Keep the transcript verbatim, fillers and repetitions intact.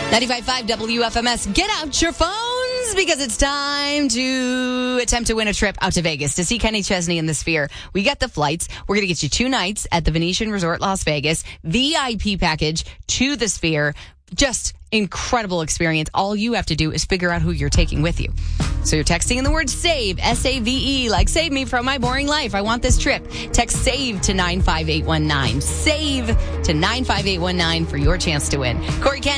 ninety-five point five W F M S. Get out your phones because it's time to attempt to win a trip out to Vegas to see Kenny Chesney in the Sphere. We got the flights. We're going to get you two nights at the Venetian Resort Las Vegas, V I P package to the Sphere. Just incredible experience. All you have to do is figure out who you're taking with you. So you're texting in the word SAVE, S A V E, like save me from my boring life. I want this trip. Text SAVE to nine five eight one nine. SAVE to nine five eight one nine for your chance to win. Corey Kent.